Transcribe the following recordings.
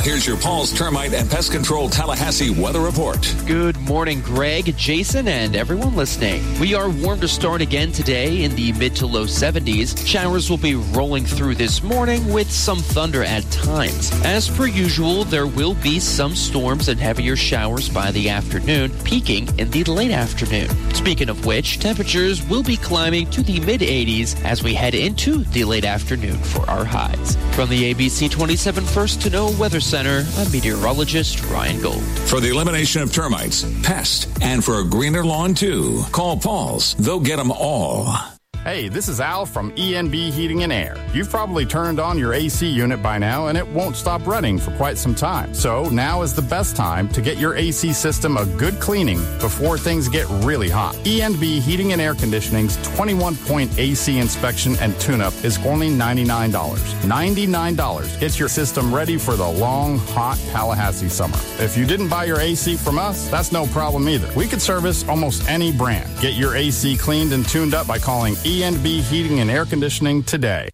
here's your Paul's Termite and Pest Control Tallahassee weather report. Good morning, Greg, Jason, and everyone listening. We are warm to start again today in the mid to low 70s. Showers will be rolling through this morning with some thunder at times. As per usual, there will be some storms and heavier showers by the afternoon, peaking in the late afternoon. Speaking of which, temperatures will be climbing to the mid-80s as we head into the late afternoon for our highs. From the ABC 27 First to Know Weather Center, I'm meteorologist Ryan Gold. For the elimination of termites, pests, and for a greener lawn too, call Paul's. They'll get them all. Hey, this is Al from ENB Heating and Air. You've probably turned on your AC unit by now and it won't stop running for quite some time. So now is the best time to get your AC system a good cleaning before things get really hot. ENB Heating and Air Conditioning's 21-point AC inspection and tune-up is only $99. $99 gets your system ready for the long, hot Tallahassee summer. If you didn't buy your AC from us, that's no problem either. We could service almost any brand. Get your AC cleaned and tuned up by calling ENB Heating and Air Conditioning today.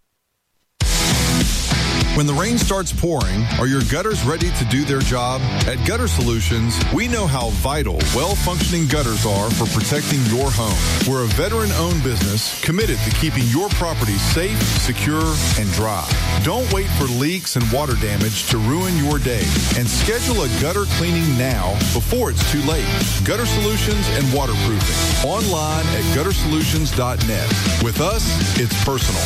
When the rain starts pouring, are your gutters ready to do their job? At Gutter Solutions, we know how vital well-functioning gutters are for protecting your home. We're a veteran-owned business committed to keeping your property safe, secure, and dry. Don't wait for leaks and water damage to ruin your day, and schedule a gutter cleaning now before it's too late. Gutter Solutions and Waterproofing. Online at guttersolutions.net. With us, it's personal.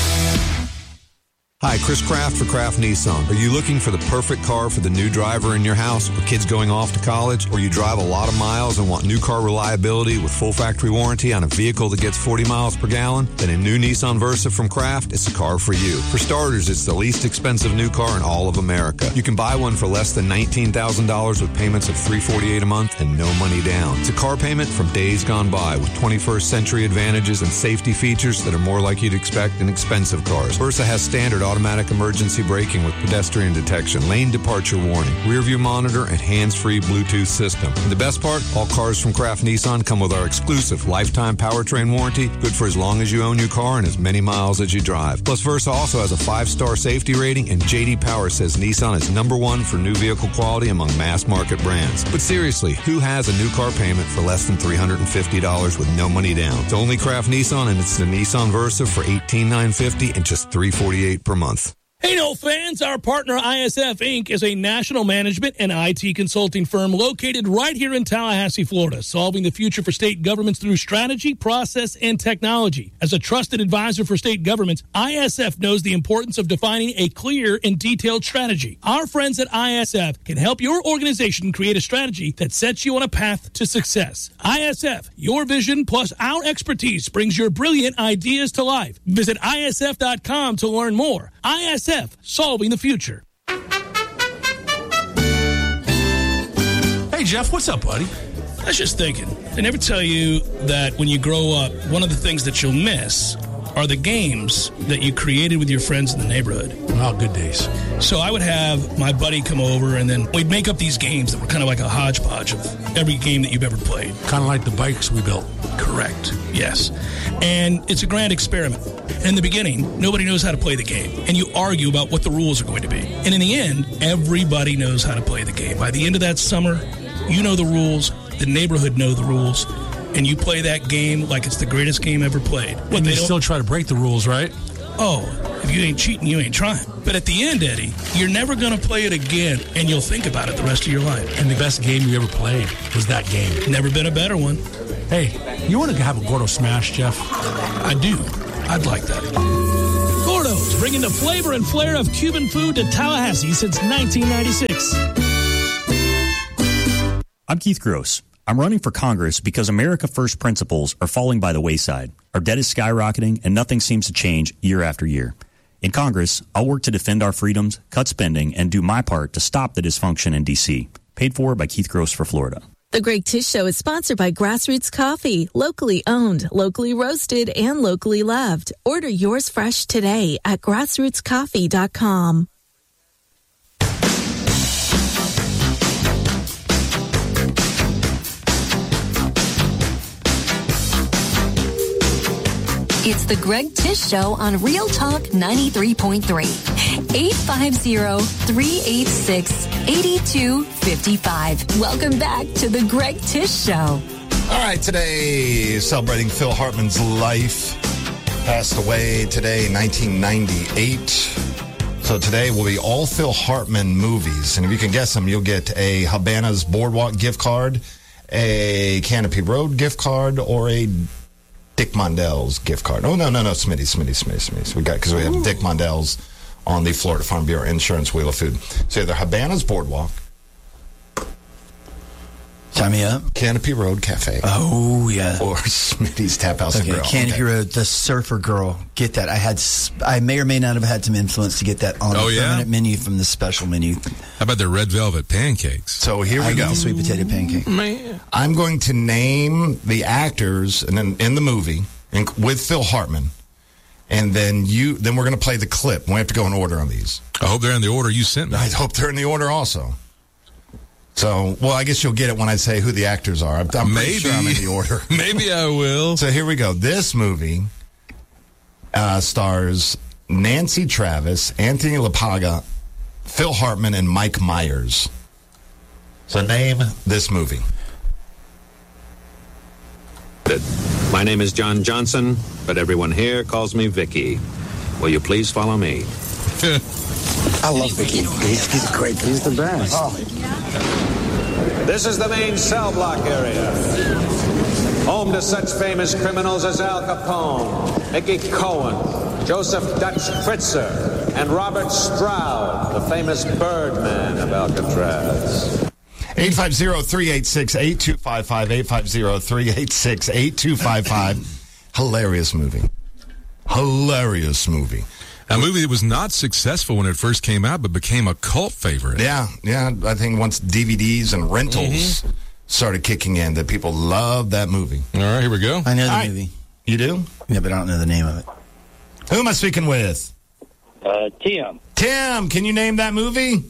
Hi, Chris Kraft for Kraft Nissan. Are you looking for the perfect car for the new driver in your house, or kids going off to college, or you drive a lot of miles and want new car reliability with full factory warranty on a vehicle that gets 40 miles per gallon? Then a new Nissan Versa from Kraft is the car for you. For starters, it's the least expensive new car in all of America. You can buy one for less than $19,000 with payments of $348 a month and no money down. It's a car payment from days gone by with 21st century advantages and safety features that are more like you'd expect in expensive cars. Versa has standard automatic emergency braking with pedestrian detection, lane departure warning, rear view monitor, and hands-free Bluetooth system. And the best part, all cars from Kraft Nissan come with our exclusive lifetime powertrain warranty, good for as long as you own your car and as many miles as you drive. Plus, Versa also has a 5-star safety rating, and J.D. Power says Nissan is #1 for new vehicle quality among mass market brands. But seriously, who has a new car payment for less than $350 with no money down? It's only Kraft Nissan, and it's the Nissan Versa for $18,950 and just $348 per month. Hey, no fans, our partner ISF Inc. is a national management and IT consulting firm located right here in Tallahassee, Florida, solving the future for state governments through strategy, process, and technology. As a trusted advisor for state governments, ISF knows the importance of defining a clear and detailed strategy. Our friends at ISF can help your organization create a strategy that sets you on a path to success. ISF, your vision plus our expertise brings your brilliant ideas to life. Visit ISF.com to learn more. ISF, solving the future. Hey, Jeff, what's up, buddy? I was just thinking, they never tell you that when you grow up, one of the things that you'll miss are the games that you created with your friends in the neighborhood. Oh, good days. So I would have my buddy come over, and then we'd make up these games that were kind of like a hodgepodge of every game that you've ever played. Kind of like the bikes we built. Correct, yes. And it's a grand experiment. And in the beginning, nobody knows how to play the game, and you argue about what the rules are going to be. And in the end, everybody knows how to play the game. By the end of that summer, you know the rules, the neighborhood know the rules, and you play that game like it's the greatest game ever played. And they still try to break the rules, right? Oh, if you ain't cheating, you ain't trying. But at the end, Eddie, you're never going to play it again, and you'll think about it the rest of your life. And the best game you ever played was that game. Never been a better one. Hey, you want to have a Gordo Smash, Jeff? I do. I'd like that. Gordo's, bringing the flavor and flair of Cuban food to Tallahassee since 1996. I'm Keith Gross. I'm running for Congress because America First principles are falling by the wayside. Our debt is skyrocketing, and nothing seems to change year after year. In Congress, I'll work to defend our freedoms, cut spending, and do my part to stop the dysfunction in D.C. Paid for by Keith Gross for Florida. The Greg Tish Show is sponsored by Grassroots Coffee, locally owned, locally roasted, and locally loved. Order yours fresh today at grassrootscoffee.com. It's the Greg Tish Show on Real Talk 93.3. 850-386-8255. Welcome back to the Greg Tish Show. All right, today, celebrating Phil Hartman's life. Passed away today, 1998. So today will be all Phil Hartman movies. And if you can guess them, you'll get a Habana's Boardwalk gift card, a Canopy Road gift card, or a Dick Mondell's gift card. Oh, no, Smitty. We have Dick Mondell's on the Florida Farm Bureau Insurance Wheel of Food. So either Habana's Boardwalk. Sign me up. Canopy Road Cafe. Oh, yeah. Or Smitty's Tap House and Grill. Canopy Road, the Surfer Girl. Get that. I may or may not have had some influence to get that on the permanent menu from the special menu. How about their red velvet pancakes? So here we go. The sweet potato pancake. Man. I'm going to name the actors in the movie with Phil Hartman. And then we're going to play the clip. We have to go in order on these. I hope they're in the order you sent me. I hope they're in the order also. So, well, I guess you'll get it when I say who the actors are. I'm pretty sure I'm in the order. Maybe I will. So here we go. This movie stars Nancy Travis, Anthony LaPaga, Phil Hartman, and Mike Myers. So name this movie. My name is John Johnson, but everyone here calls me Vicky. Will you please follow me? I love Vicky. He's great. He's the best. This is the main cell block area. Home to such famous criminals as Al Capone, Mickey Cohen, Joseph Dutch Fritzer, and Robert Stroud, the famous Birdman of Alcatraz. 850-386-8255, 850-386-8255. Hilarious movie. A movie that was not successful when it first came out, but became a cult favorite. Yeah. I think once DVDs and rentals started kicking in, that people loved that movie. All right, here we go. I know the movie. You do? Yeah, but I don't know the name of it. Who am I speaking with? Tim. Tim, can you name that movie?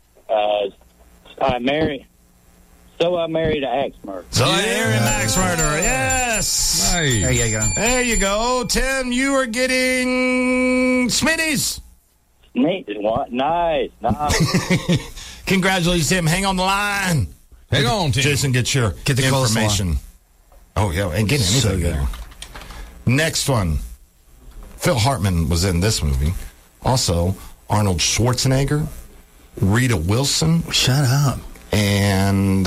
I married an axe murderer. So I married an axe murderer. Yes. Nice. There you go. Tim, you are getting Smitty's. What? Nice. Congratulations, Tim. Hang on the line. Hang on, Tim. Jason, get the information. Oh, yeah, and get anything there. Next one. Phil Hartman was in this movie. Also, Arnold Schwarzenegger, Rita Wilson. Shut up. And,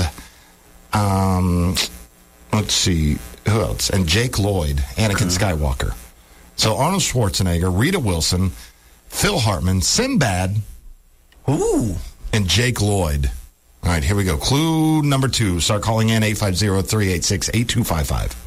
let's see, who else? And Jake Lloyd, Anakin Skywalker. So Arnold Schwarzenegger, Rita Wilson, Phil Hartman, Sinbad, and Jake Lloyd. All right, here we go. Clue number 2. Start calling in 850-386-8255.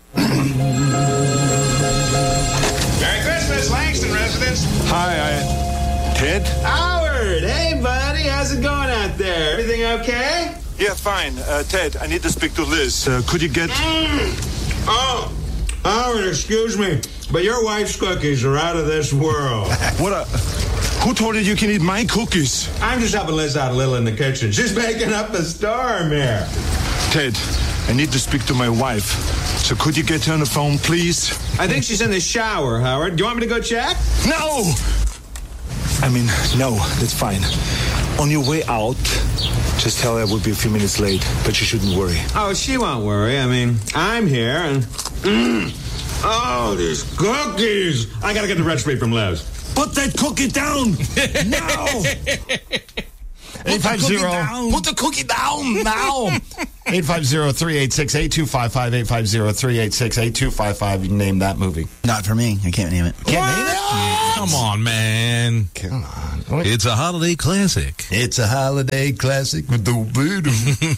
Merry Christmas, Langston residents. Hi, Ted. Howard, hey, buddy. How's it going out there? Everything okay? Yeah, fine. Ted, I need to speak to Liz. Could you get... Oh, Howard, excuse me, but your wife's cookies are out of this world. Who told you can eat my cookies? I'm just helping Liz out a little in the kitchen. She's making up a storm here. Ted, I need to speak to my wife. So could you get her on the phone, please? I think she's in the shower, Howard. Do you want me to go check? No! No, that's fine. On your way out, just tell her I will be a few minutes late, but she shouldn't worry. Oh, she won't worry. I'm here, and... Oh, these cookies! I gotta get the recipe from Liz. Put that cookie down! Now! 850. Put the cookie down now. 850-386-8255. 850-386-8255. You can name that movie. Not for me. I can't name it. Can't name it? Come on, man. Come on. It's a holiday classic. It's a holiday classic with the voodoo.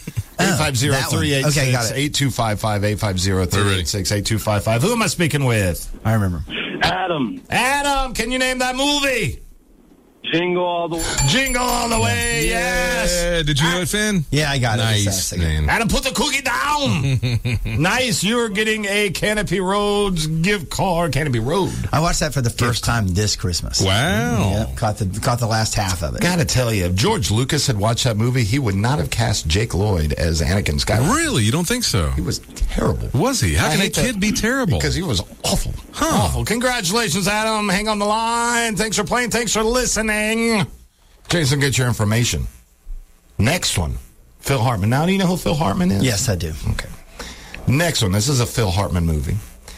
850-386-8255. 850-386-8255. Who am I speaking with? I remember. Adam. Adam, can you name that movie? Jingle all the way. Jingle all the way, yes. Yeah, did you know it, Finn? Yeah, I got it. Nice, man. Adam, put the cookie down. Nice. You're getting a Canopy Roads gift card. Canopy Road. I watched that for the first time this Christmas. Wow. Yep, caught the last half of it. Gotta tell you, if George Lucas had watched that movie, he would not have cast Jake Lloyd as Anakin Skywalker. Really? You don't think so? He was terrible. Was he? How can a kid be terrible? Because he was awful. Awful. Congratulations, Adam. Hang on the line. Thanks for playing. Thanks for listening. Jason, get your information. Next one, Phil Hartman. Now, do you know who Phil Hartman is? Yes, I do. Okay. Next one. This is a Phil Hartman movie.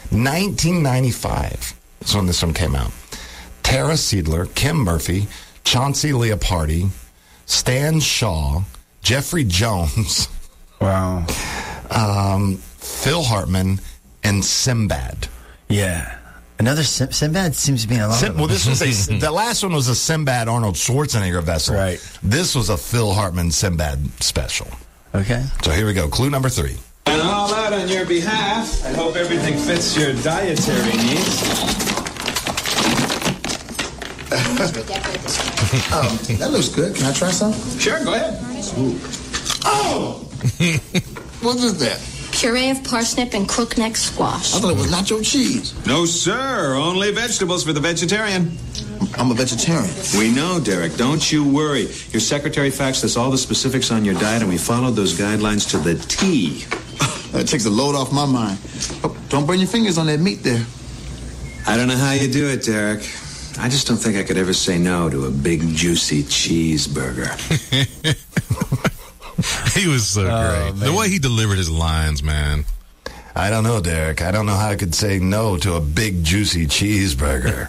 1995 is when this one came out. Tara Seidler, Kim Murphy, Chauncey Leopardi, Stan Shaw, Jeffrey Jones. Wow. Phil Hartman, and Sinbad. Yeah. Another Sinbad seems to be in a lot of them. Well, this was the last one was a Sinbad Arnold Schwarzenegger vessel. Right. This was a Phil Hartman Sinbad special. Okay. So here we go. Clue number 3. And all out on your behalf. I hope everything fits your dietary needs. Oh, that looks good. Can I try some? Sure, go ahead. Ooh. Oh! What is that? Puree of parsnip and crookneck squash. I thought it was nacho cheese. No, sir. Only vegetables for the vegetarian. I'm a vegetarian. We know, Derek. Don't you worry. Your secretary faxed us all the specifics on your diet, and we followed those guidelines to the T. That takes a load off my mind. Oh, don't burn your fingers on that meat there. I don't know how you do it, Derek. I just don't think I could ever say no to a big, juicy cheeseburger. He was so great. The way he delivered his lines, man. I don't know, Derek. I don't know how I could say no to a big, juicy cheeseburger.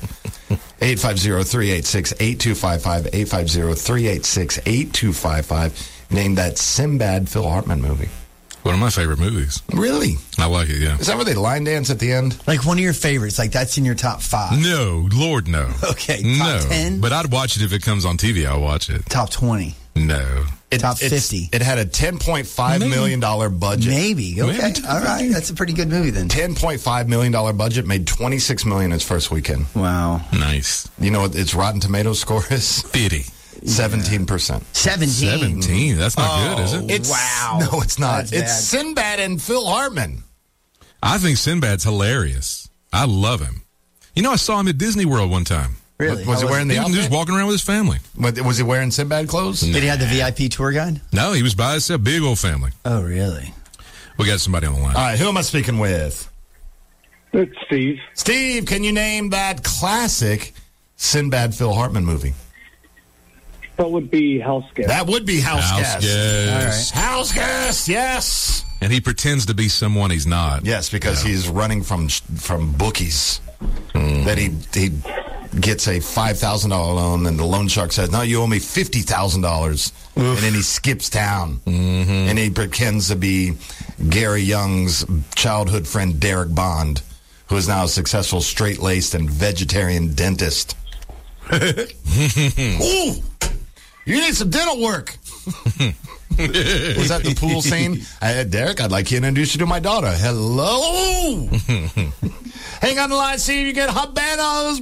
850-386-8255. 850-386-8255. Name that Sinbad Phil Hartman movie. One of my favorite movies. Really? I like it, yeah. Is that where they line dance at the end? Like one of your favorites. Like that's in your top 5. No, Lord, no. Okay, top 10? But I'd watch it if it comes on TV. I'll watch it. Top 20. No. Top 50. It had a $10.5 million budget. Maybe. Okay. Maybe all right. That's a pretty good movie then. $10.5 million budget, made $26 million its first weekend. Wow. Nice. You know what its Rotten Tomatoes score is? 50. 17%. 17. That's not good, is it? Wow. No, it's not. It's Sinbad and Phil Hartman. I think Sinbad's hilarious. I love him. You know, I saw him at Disney World one time. Really? Was he wearing the He outfit? was just walking around with his family. Was he wearing Sinbad clothes? Did he have the VIP tour guide? No, he was by himself. Big old family. Oh, really? We got somebody on the line. All right, who am I speaking with? It's Steve. Steve, can you name that classic Sinbad Phil Hartman movie? That would be House Guest. That would be House Guest. Guest. All right. House Guest, yes. And he pretends to be someone he's not. Yes, because he's running from bookies. That he gets a $5,000 loan, and the loan shark says, "No, you owe me $50,000." And then he skips town, and he pretends to be Gary Young's childhood friend Derek Bond, who is now a successful straight-laced and vegetarian dentist. Ooh, you need some dental work. Was that the pool scene? Derek, I'd like you to introduce you to my daughter. Hello. Hang on the line, see if you get Habanos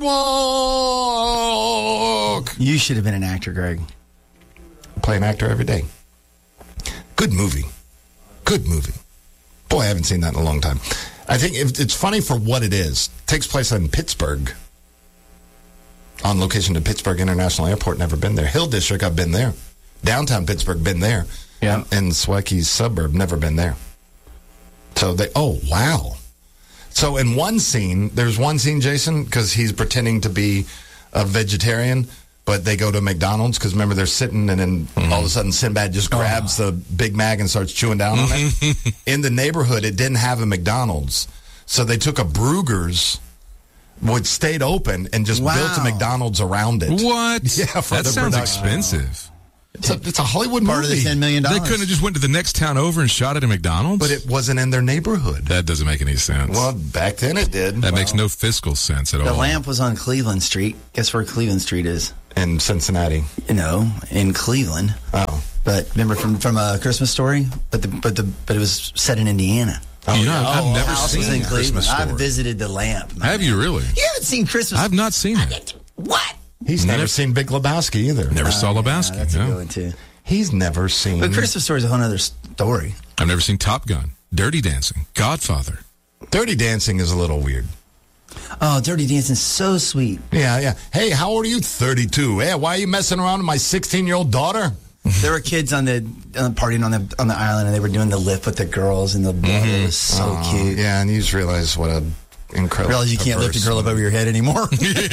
Boardwalk. You should have been an actor, Greg. Play an actor every day. Good movie. Good movie. Boy, I haven't seen that in a long time. I think it's funny for what it is. It takes place in Pittsburgh. On location to Pittsburgh International Airport. Never been there. Hill District, I've been there. Downtown Pittsburgh, been there. Yeah. And Swikey's suburb, never been there. So oh, wow. So in there's one scene, Jason, because he's pretending to be a vegetarian, but they go to McDonald's because remember they're sitting and then all of a sudden Sinbad just grabs the Big Mac and starts chewing down on it. In the neighborhood, it didn't have a McDonald's. So they took a Bruegger's, which stayed open, and just built a McDonald's around it. What? Yeah, for that the sounds production. expensive. It's a Hollywood Part movie. of the $10 million. They couldn't have just went to the next town over and shot it at McDonald's? But it wasn't in their neighborhood. That doesn't make any sense. Well, back then it did. That makes no fiscal sense at all. The lamp was on Cleveland Street. Guess where Cleveland Street is? In Cincinnati. In Cleveland. Oh. But remember from A Christmas Story? But it was set in Indiana. Oh, you know, I've never seen Cleveland. Christmas Story. I've visited the lamp. Have you really? You haven't seen Christmas? I've not seen it. What? He's never seen Big Lebowski either. Never saw Lebowski. That's a good one, too. He's never seen... But Christmas Story is a whole other story. I've never seen Top Gun, Dirty Dancing, Godfather. Dirty Dancing is a little weird. Oh, Dirty Dancing's so sweet. Yeah. Hey, how old are you? 32. Hey, why are you messing around with my 16-year-old daughter? There were kids on the partying on the island, and they were doing the lift with the girls, and the it was so cute. Yeah, and you just realize what a incredible... Realize you can't lift a girl up over your head anymore.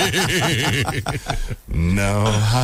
No,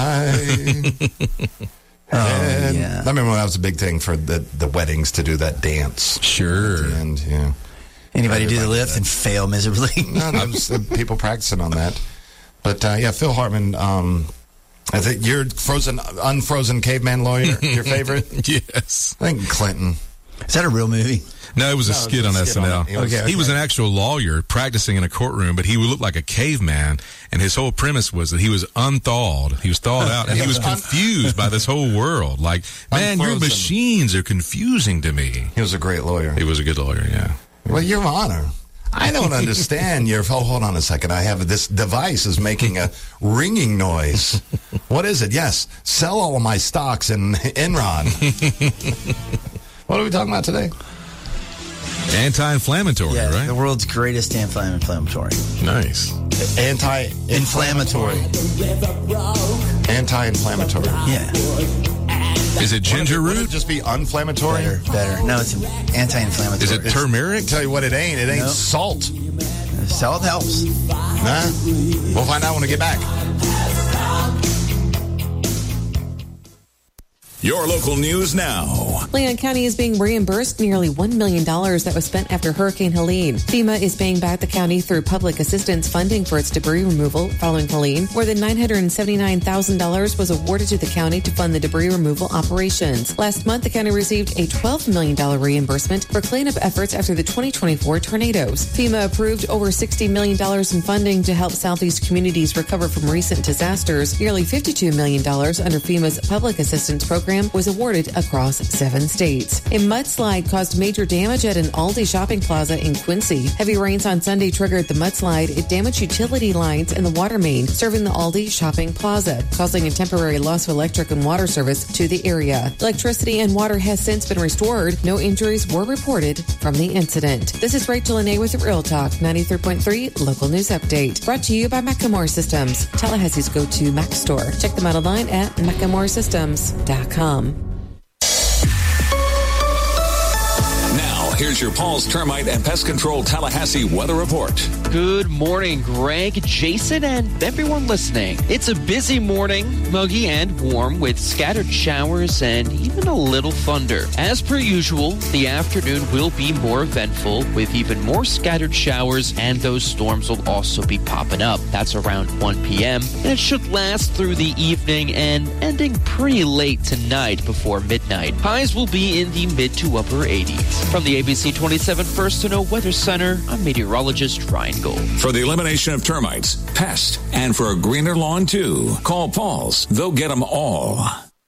I remember when that was a big thing for the weddings to do that dance. Sure. And yeah. Anybody do the lift and fail miserably? No, there was people practicing on that. But Phil Hartman, I think your unfrozen caveman lawyer, your favorite? Yes. I think Clinton. Is that a real movie? No, it was a skit on SNL. He was an actual lawyer practicing in a courtroom, but he looked like a caveman, and his whole premise was that he was unthawed. He was thawed out, and he was confused by this whole world. Like, man, your machines are confusing to me. He was a great lawyer. He was a good lawyer, yeah. Well, Your Honor, I don't understand your... Oh, hold on a second. I have this device is making a ringing noise. What is it? Yes, sell all of my stocks in Enron. What are we talking about today? Anti-inflammatory, right? The world's greatest anti-inflammatory. Nice. Anti-inflammatory. Anti-inflammatory. Yeah. Is it ginger root? Would it just be unflammatory? Better. No, it's anti-inflammatory. Is it turmeric? Tell you what, it ain't. It ain't salt. Salt helps. Nah. We'll find out when we get back. Your local news now. Leon County is being reimbursed nearly $1 million that was spent after Hurricane Helene. FEMA is paying back the county through public assistance funding for its debris removal following Helene. More than $979,000 was awarded to the county to fund the debris removal operations. Last month, the county received a $12 million reimbursement for cleanup efforts after the 2024 tornadoes. FEMA approved over $60 million in funding to help Southeast communities recover from recent disasters. Nearly $52 million under FEMA's public assistance program was awarded across 7 states. A mudslide caused major damage at an Aldi shopping plaza in Quincy. Heavy rains on Sunday triggered the mudslide. It damaged utility lines and the water main serving the Aldi shopping plaza, causing a temporary loss of electric and water service to the area. Electricity and water has since been restored. No injuries were reported from the incident. This is Rachel Lene with Real Talk 93.3 Local News Update. Brought to you by Macklemore Systems, Tallahassee's go-to Mac store. Check them out online at MacklemoreSystems.com. Now, here's your Paul's Termite and Pest Control Tallahassee weather report. Good morning, Greg, Jason, and everyone listening. It's a busy morning, muggy and warm with scattered showers and even a little thunder. As per usual, the afternoon will be more eventful with even more scattered showers, and those storms will also be popping up. That's around 1 p.m., and it should last through the evening and ending pretty late tonight before midnight. Highs will be in the mid to upper 80s. From the ABC 27 First to Know Weather Center, I'm meteorologist Ryan Gold. For the elimination of termites, pests, and for a greener lawn too, call Paul's. They'll get them all.